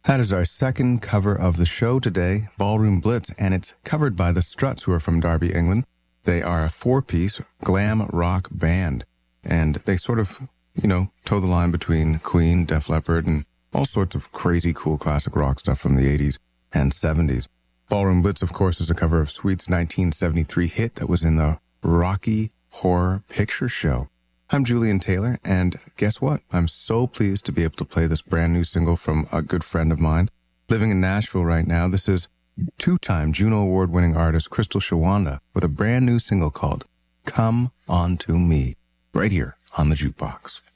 That is our second cover of the show today, Ballroom Blitz, and it's covered by the Struts, who are from Derby, England. They are a four-piece glam rock band, and they sort of, toe the line between Queen, Def Leppard, and all sorts of crazy cool classic rock stuff from the 80s and 70s. Ballroom Blitz, of course, is a cover of Sweet's 1973 hit that was in the Rocky Horror Picture Show. I'm Julian Taylor, and guess what? I'm so pleased to be able to play this brand new single from a good friend of mine living in Nashville right now. This is two-time Juno Award-winning artist Crystal Shawanda with a brand new single called Come On To Me, right here on the Jukebox.